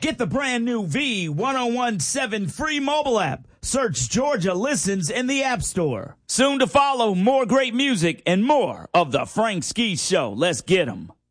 Get the brand new V1017 free mobile app. Search Georgia Listens in the App Store. Soon to follow more great music and more of the Frank Ski Show. Let's get 'em.